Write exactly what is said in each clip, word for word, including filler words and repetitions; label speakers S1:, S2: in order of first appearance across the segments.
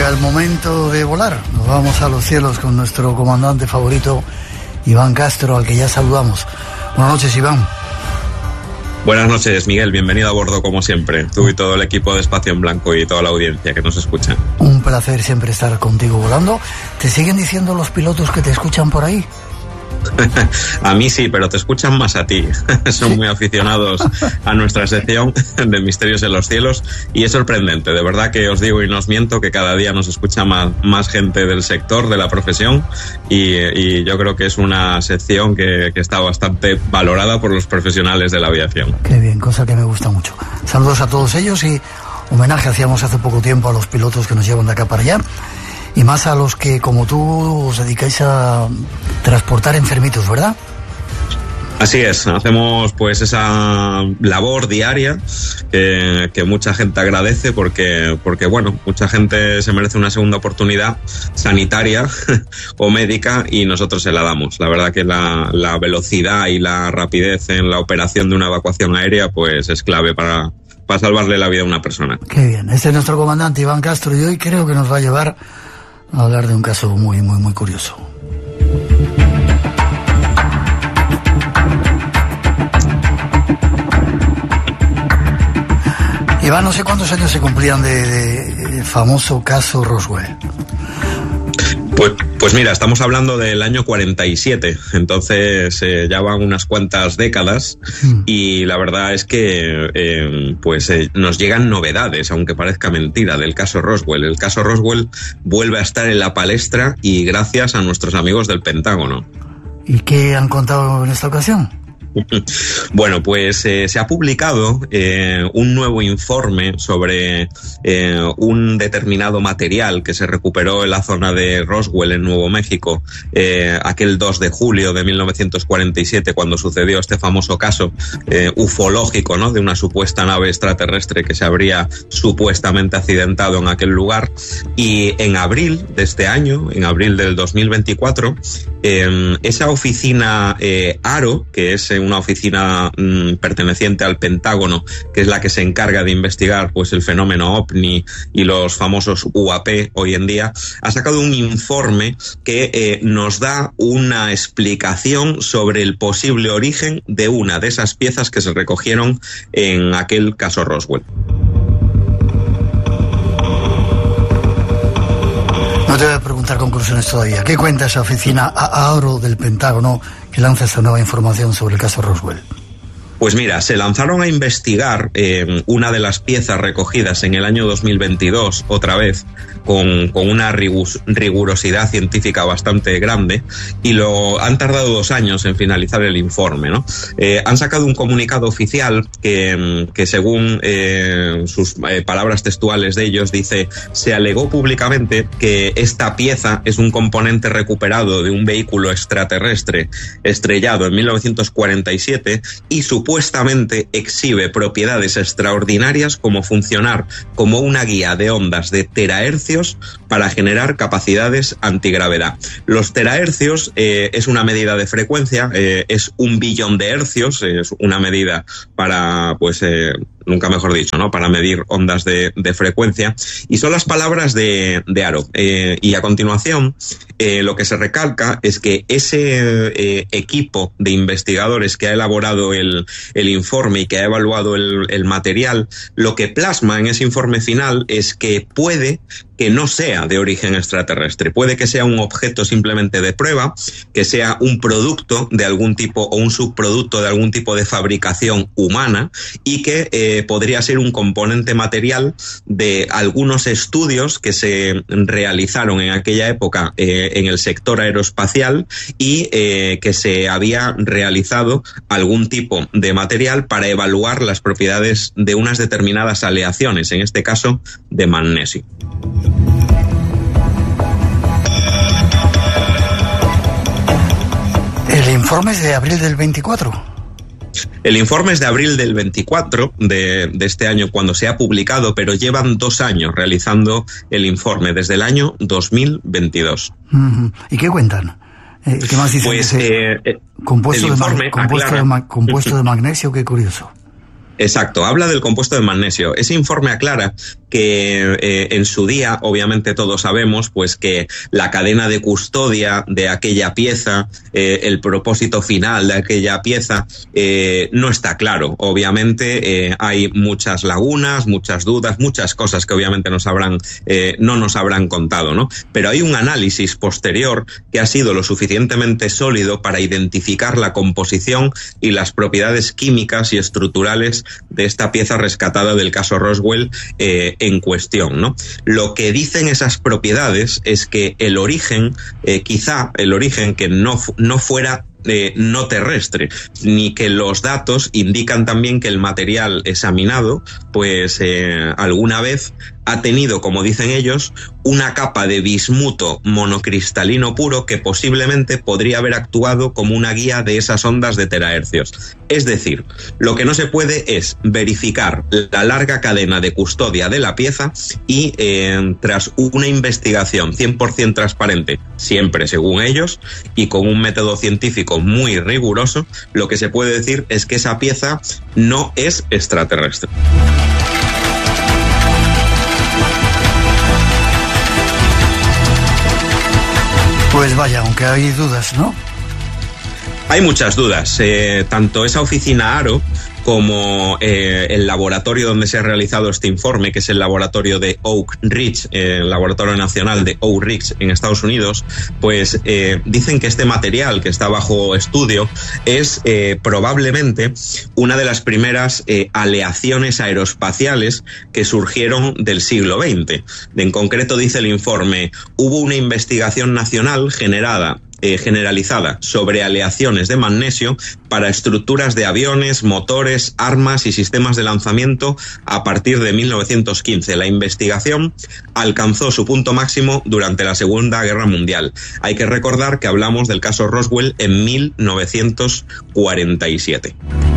S1: Llega el momento de volar. Nos vamos a los cielos con nuestro comandante favorito, Iván Castro, al que ya saludamos. Buenas noches, Iván.
S2: Buenas noches, Miguel. Bienvenido a bordo, como siempre. Tú y todo el equipo de Espacio en Blanco y toda la audiencia que nos escucha.
S1: Un placer siempre estar contigo volando. ¿Te siguen diciendo los pilotos que te escuchan por ahí?
S2: A mí sí, pero te escuchan más a ti. Son muy aficionados a nuestra sección de Misterios en los Cielos y es sorprendente, de verdad que os digo y no os miento que cada día nos escucha más, más gente del sector, de la profesión y, y yo creo que es una sección que, que está bastante valorada por los profesionales de la aviación.
S1: Qué bien, cosa que me gusta mucho. Saludos a todos ellos y homenaje hacíamos hace poco tiempo a los pilotos que nos llevan de acá para allá. Y más a los que, como tú, os dedicáis a transportar enfermitos, ¿verdad?
S2: Así es, hacemos pues esa labor diaria eh, que mucha gente agradece porque, porque, bueno, mucha gente se merece una segunda oportunidad sanitaria o médica y nosotros se la damos. La verdad que la, la velocidad y la rapidez en la operación de una evacuación aérea pues es clave para, para salvarle la vida a una persona.
S1: Qué bien, este es nuestro comandante Iván Castro y hoy creo que nos va a llevar a hablar de un caso muy, muy, muy curioso. Iván, no sé cuántos años se cumplían de, de, de famoso caso Roswell.
S2: Pues, pues mira, estamos hablando del año cuarenta y siete, entonces eh, ya van unas cuantas décadas mm. y la verdad es que eh, pues eh, nos llegan novedades, aunque parezca mentira, del caso Roswell. El caso Roswell vuelve a estar en la palestra y gracias a nuestros amigos del Pentágono.
S1: ¿Y qué han contado en esta ocasión?
S2: Bueno, pues eh, se ha publicado eh, un nuevo informe sobre eh, un determinado material que se recuperó en la zona de Roswell, en Nuevo México, eh, aquel dos de julio de mil novecientos cuarenta y siete, cuando sucedió este famoso caso eh, ufológico, ¿no?, de una supuesta nave extraterrestre que se habría supuestamente accidentado en aquel lugar. Y en abril de este año, en abril del dos mil veinticuatro, eh, esa oficina eh, ARO, que es una oficina mmm, perteneciente al Pentágono, que es la que se encarga de investigar pues el fenómeno ovni y los famosos U A P hoy en día, ha sacado un informe que eh, nos da una explicación sobre el posible origen de una de esas piezas que se recogieron en aquel caso Roswell.
S1: No te voy a preguntar conclusiones todavía. ¿Qué cuenta esa oficina ARO del Pentágono que lanza esta nueva información sobre el caso Roswell?
S2: Pues mira, se lanzaron a investigar eh, una de las piezas recogidas en el año dos mil veintidós, otra vez, con, con una rigus, rigurosidad científica bastante grande, y lo han tardado dos años en finalizar el informe, ¿no? Eh, han sacado un comunicado oficial que, que según eh, sus eh, palabras textuales de ellos, dice: se alegó públicamente que esta pieza es un componente recuperado de un vehículo extraterrestre estrellado en mil novecientos cuarenta y siete y su supuestamente exhibe propiedades extraordinarias como funcionar como una guía de ondas de terahercios para generar capacidades antigravedad. Los terahercios eh, es una medida de frecuencia, eh, es un billón de hercios, eh, es una medida para, pues, eh, nunca mejor dicho, ¿no?, para medir ondas de, de frecuencia, y son las palabras de, de ARO. Eh, y a continuación, eh, lo que se recalca es que ese eh, equipo de investigadores que ha elaborado el, el informe y que ha evaluado el, el material, lo que plasma en ese informe final es que puede que no sea de origen extraterrestre, puede que sea un objeto simplemente de prueba, que sea un producto de algún tipo o un subproducto de algún tipo de fabricación humana, y que eh, podría ser un componente material de algunos estudios que se realizaron en aquella época eh, en el sector aeroespacial y eh, que se había realizado algún tipo de material para evaluar las propiedades de unas determinadas aleaciones, en este caso de magnesio.
S1: El informe es de abril del veinticuatro.
S2: El informe es de abril del veinticuatro de, de este año cuando se ha publicado, pero llevan dos años realizando el informe, desde el año dos mil veintidós.
S1: Uh-huh. ¿Y qué cuentan? Eh, ¿Qué más dicen?
S2: Pues,
S1: ese
S2: eh,
S1: compuesto,
S2: el
S1: de,
S2: informe
S1: ma- compuesto, de, ma- compuesto de magnesio, qué curioso.
S2: Exacto, habla del compuesto de magnesio. Ese informe aclara que eh, en su día, obviamente todos sabemos, pues que la cadena de custodia de aquella pieza, eh, el propósito final de aquella pieza, eh, no está claro. Obviamente eh, hay muchas lagunas, muchas dudas, muchas cosas que obviamente nos habrán, eh, no nos habrán contado, ¿no? Pero hay un análisis posterior que ha sido lo suficientemente sólido para identificar la composición y las propiedades químicas y estructurales de esta pieza rescatada del caso Roswell eh, en cuestión, ¿no? Lo que dicen esas propiedades es que el origen, eh, quizá el origen que no, no fuera Eh, no terrestre, ni que los datos indican también que el material examinado, pues eh, alguna vez ha tenido, como dicen ellos, una capa de bismuto monocristalino puro que posiblemente podría haber actuado como una guía de esas ondas de terahercios. Es decir, lo que no se puede es verificar la larga cadena de custodia de la pieza y eh, tras una investigación cien por ciento transparente, siempre según ellos, y con un método científico muy riguroso, lo que se puede decir es que esa pieza no es extraterrestre.
S1: Pues vaya, aunque hay dudas, ¿no?
S2: Hay muchas dudas. Eh, tanto esa oficina Aro como eh, el laboratorio donde se ha realizado este informe, que es el laboratorio de Oak Ridge, eh, el laboratorio nacional de Oak Ridge en Estados Unidos, pues eh, dicen que este material que está bajo estudio es eh, probablemente una de las primeras eh, aleaciones aeroespaciales que surgieron del siglo veinte. En concreto, dice el informe, hubo una investigación nacional generada Eh, generalizada sobre aleaciones de magnesio para estructuras de aviones, motores, armas y sistemas de lanzamiento a partir de mil novecientos quince. La investigación alcanzó su punto máximo durante la Segunda Guerra Mundial. Hay que recordar que hablamos del caso Roswell en mil novecientos cuarenta y siete.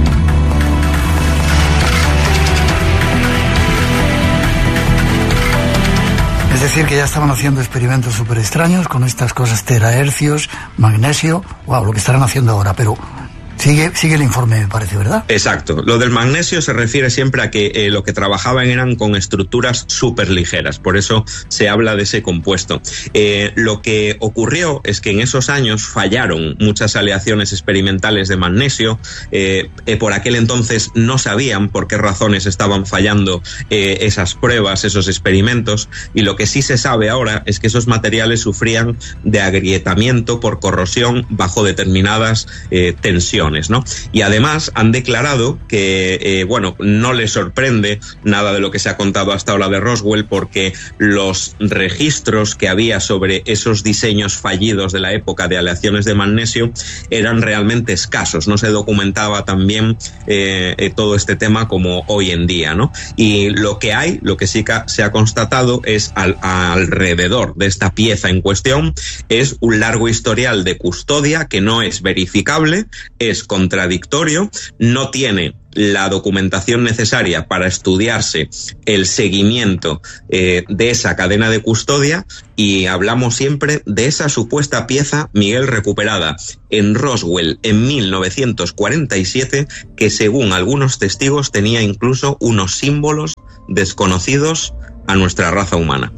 S1: Es decir, que ya estaban haciendo experimentos súper extraños con estas cosas, terahercios, magnesio, wow, lo que estarán haciendo ahora, pero sigue, sigue el informe, me parece, ¿verdad?
S2: Exacto. Lo del magnesio se refiere siempre a que eh, lo que trabajaban eran con estructuras súper ligeras, por eso se habla de ese compuesto. Eh, lo que ocurrió es que en esos años fallaron muchas aleaciones experimentales de magnesio, eh, eh, por aquel entonces no sabían por qué razones estaban fallando eh, esas pruebas, esos experimentos, y lo que sí se sabe ahora es que esos materiales sufrían de agrietamiento por corrosión bajo determinadas eh, tensiones, ¿no? Y además han declarado que, eh, bueno, no les sorprende nada de lo que se ha contado hasta ahora de Roswell, porque los registros que había sobre esos diseños fallidos de la época de aleaciones de magnesio eran realmente escasos. No se documentaba tan bien eh, eh, todo este tema como hoy en día, ¿no? Y lo que hay, lo que sí que se ha constatado es al, alrededor de esta pieza en cuestión, es un largo historial de custodia que no es verificable, es contradictorio, no tiene la documentación necesaria para estudiarse el seguimiento eh, de esa cadena de custodia, y hablamos siempre de esa supuesta pieza, Miguel, recuperada en Roswell en mil novecientos cuarenta y siete, que según algunos testigos tenía incluso unos símbolos desconocidos a nuestra raza humana.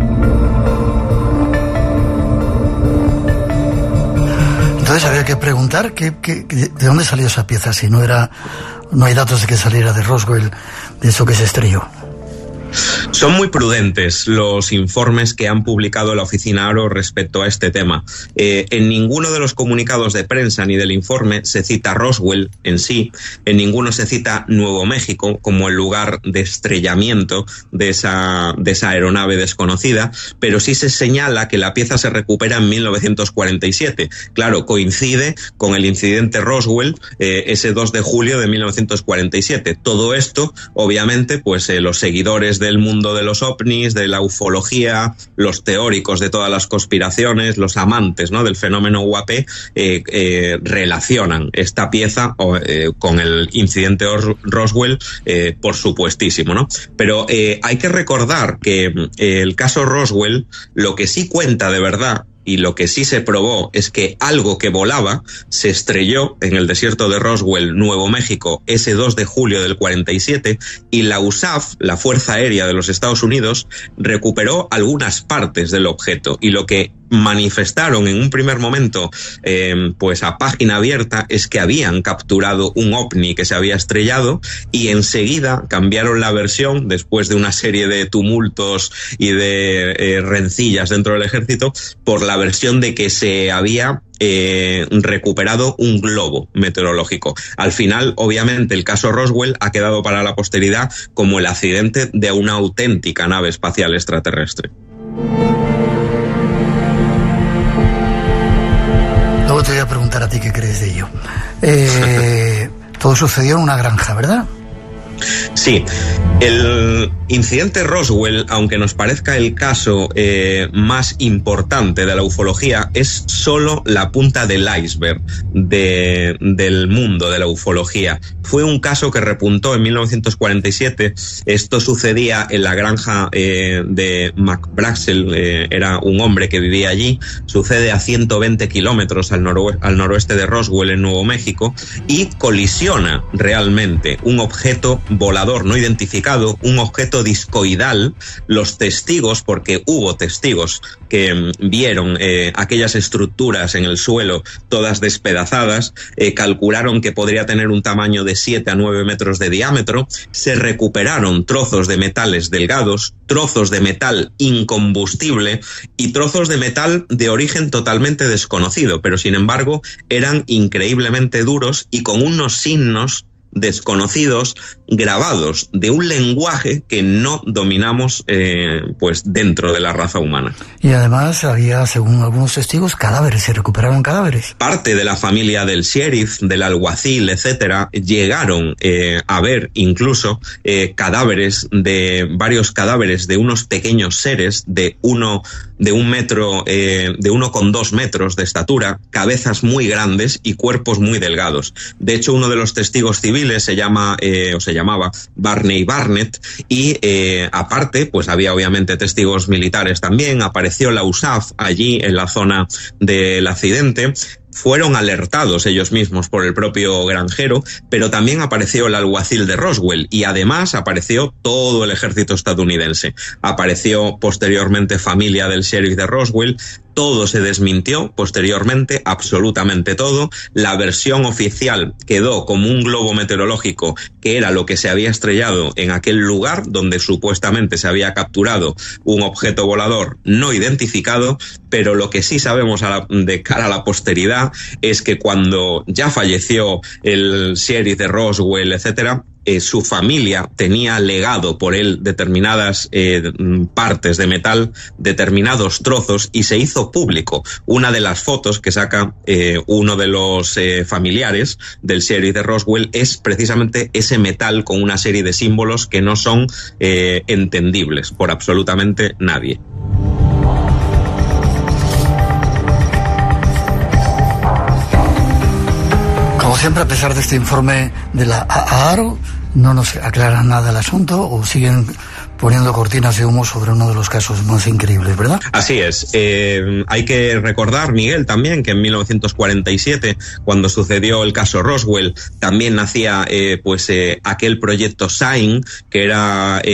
S1: Entonces había que preguntar qué, qué, de dónde salió esa pieza, si no era, no hay datos de que saliera de Roswell, de eso que se estrelló.
S2: Son muy prudentes los informes que han publicado la oficina Aro respecto a este tema. Eh, en ninguno de los comunicados de prensa ni del informe se cita Roswell en sí, en ninguno se cita Nuevo México como el lugar de estrellamiento de esa, de esa aeronave desconocida, pero sí se señala que la pieza se recupera en mil novecientos cuarenta y siete. Claro, coincide con el incidente Roswell, eh, ese dos de julio de mil novecientos cuarenta y siete. Todo esto, obviamente, pues eh, los seguidores del mundo de los ovnis, de la ufología, los teóricos de todas las conspiraciones, los amantes, ¿no?, del fenómeno U A P, eh, eh, relacionan esta pieza eh, con el incidente Roswell, eh, por supuestísimo, ¿no? Pero eh, hay que recordar que eh, el caso Roswell, lo que sí cuenta de verdad, y lo que sí se probó es que algo que volaba se estrelló en el desierto de Roswell, Nuevo México, ese dos de julio del cuarenta y siete, y la U S A F, la Fuerza Aérea de los Estados Unidos, recuperó algunas partes del objeto, y lo que manifestaron en un primer momento eh, pues a página abierta es que habían capturado un ovni que se había estrellado, y enseguida cambiaron la versión después de una serie de tumultos y de eh, rencillas dentro del ejército por la versión de que se había Eh, recuperado un globo meteorológico. Al final, obviamente, el caso Roswell ha quedado para la posteridad como el accidente de una auténtica nave espacial extraterrestre.
S1: Luego te voy a preguntar a ti qué crees de ello. Eh, todo sucedió en una granja, ¿verdad?
S2: Sí, el incidente Roswell, aunque nos parezca el caso eh, más importante de la ufología, es solo la punta del iceberg de, del mundo de la ufología. Fue un caso que repuntó en mil novecientos cuarenta y siete. Esto sucedía en la granja eh, de McBraxel, eh, era un hombre que vivía allí. Sucede a ciento veinte kilómetros al, noroe- al noroeste de Roswell, en Nuevo México, y colisiona realmente un objeto volador no identificado, un objeto discoidal. Los testigos, porque hubo testigos que vieron eh, aquellas estructuras en el suelo todas despedazadas, eh, calcularon que podría tener un tamaño de siete a nueve metros de diámetro. Se recuperaron trozos de metales delgados, trozos de metal incombustible y trozos de metal de origen totalmente desconocido, pero sin embargo eran increíblemente duros y con unos signos desconocidos grabados de un lenguaje que no dominamos eh, pues dentro de la raza humana.
S1: Y además había, según algunos testigos, cadáveres, se recuperaron cadáveres.
S2: Parte de la familia del sheriff, del alguacil, etcétera, llegaron eh, a ver incluso eh, cadáveres de varios cadáveres de unos pequeños seres de uno de un metro, eh, de uno con dos metros de estatura, cabezas muy grandes y cuerpos muy delgados. De hecho, uno de los testigos civiles se llama eh, o se llamaba Barney Barnett, y eh, aparte, pues había obviamente testigos militares también. Apareció la U S A F allí en la zona del accidente. Fueron alertados ellos mismos por el propio granjero, pero también apareció el alguacil de Roswell y además apareció todo el ejército estadounidense. Apareció posteriormente familia del sheriff de Roswell. Todo se desmintió posteriormente, absolutamente todo. La versión oficial quedó como un globo meteorológico, que era lo que se había estrellado en aquel lugar donde supuestamente se había capturado un objeto volador no identificado, pero lo que sí sabemos a la, de cara a la posteridad es que cuando ya falleció el sheriff de Roswell, etcétera, Eh, su familia tenía legado por él determinadas eh, partes de metal, determinados trozos, y se hizo público. Una de las fotos que saca eh, uno de los eh, familiares del sheriff de Roswell es precisamente ese metal con una serie de símbolos que no son eh, entendibles por absolutamente nadie.
S1: Como siempre, a pesar de este informe de la A A R O, no nos aclaran nada el asunto o siguen poniendo cortinas de humo sobre uno de los casos más increíbles, ¿verdad?
S2: Así es. Eh, hay que recordar, Miguel, también que en mil novecientos cuarenta y siete, cuando sucedió el caso Roswell, también nacía eh, pues eh, aquel proyecto SHINE, que era... Eh,